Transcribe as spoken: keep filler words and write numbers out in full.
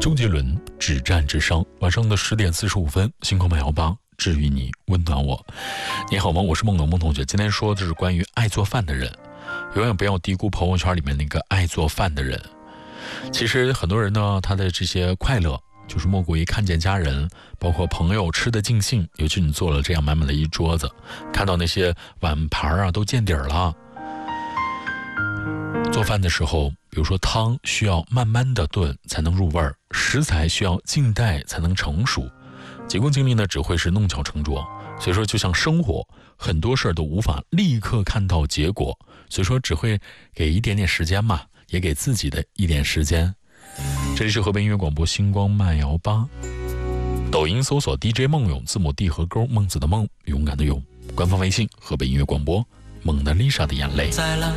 周杰伦《止战之殇》，晚上的十点四十五分，星空慢摇吧，治愈你，温暖我。你好吗？我是梦龙梦同学。今天说的是关于爱做饭的人，永远不要低估朋友圈里面那个爱做饭的人。其实很多人呢，他的这些快乐就是莫过于看见家人包括朋友吃得尽兴，尤其你做了这样满满的一桌子，看到那些碗盘啊都见底儿了。做饭的时候，比如说汤需要慢慢的炖才能入味儿，食材需要静待才能成熟，急功近利呢只会是弄巧成拙。所以说就像生活，很多事儿都无法立刻看到结果，所以说只会给一点点时间嘛，也给自己的一点时间。这里是河北音乐广播星光慢摇吧，抖音搜索 D J 梦勇，字母 D 和勾，孟子的孟，勇敢的勇。官方微信河北音乐广播，蒙娜丽莎的眼泪。 在蓝